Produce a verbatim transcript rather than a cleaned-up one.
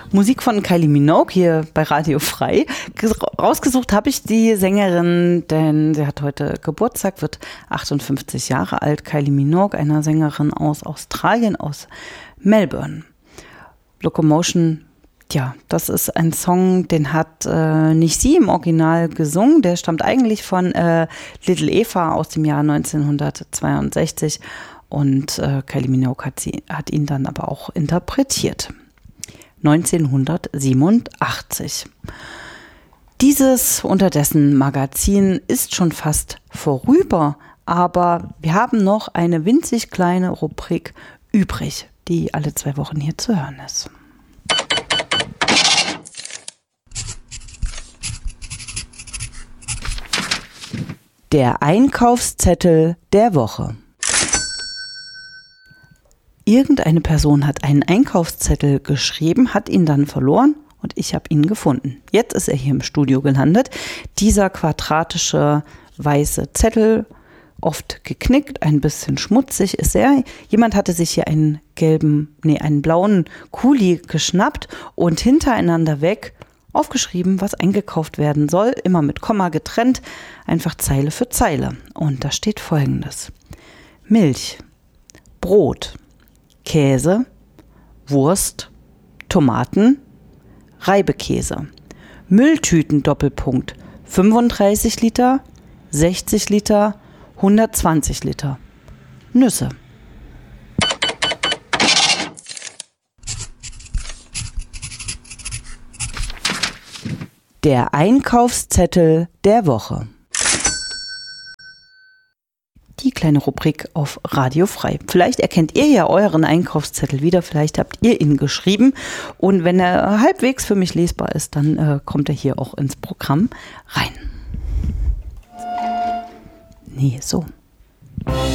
Musik von Kylie Minogue hier bei Radio Frei. Rausgesucht habe ich die Sängerin, denn sie hat heute Geburtstag, wird achtundfünfzig Jahre alt. Kylie Minogue, eine Sängerin aus Australien, aus Melbourne. Locomotion, ja, das ist ein Song, den hat äh, nicht sie im Original gesungen. Der stammt eigentlich von äh, Little Eva aus dem Jahr neunzehnhundertzweiundsechzig und äh, Kylie Minogue hat, sie, hat ihn dann aber auch interpretiert. neunzehnhundertsiebenundachtzig. Dieses Unterdessen Magazin ist schon fast vorüber, aber wir haben noch eine winzig kleine Rubrik übrig, die alle zwei Wochen hier zu hören ist. Der Einkaufszettel der Woche. Irgendeine Person hat einen Einkaufszettel geschrieben, hat ihn dann verloren und ich habe ihn gefunden. Jetzt ist er hier im Studio gelandet. Dieser quadratische weiße Zettel, oft geknickt, ein bisschen schmutzig ist er. Jemand hatte sich hier einen gelben, nee, einen blauen Kuli geschnappt und hintereinander weg aufgeschrieben, was eingekauft werden soll, immer mit Komma getrennt, einfach Zeile für Zeile. Und da steht Folgendes: Milch, Brot, Käse, Wurst, Tomaten, Reibekäse, Mülltüten Doppelpunkt, fünfunddreißig Liter, sechzig Liter, hundertzwanzig Liter, Nüsse. Der Einkaufszettel der Woche. Die kleine Rubrik auf Radio Frei. Vielleicht erkennt ihr ja euren Einkaufszettel wieder, vielleicht habt ihr ihn geschrieben und wenn er halbwegs für mich lesbar ist, dann äh, kommt er hier auch ins Programm rein. Nee, so.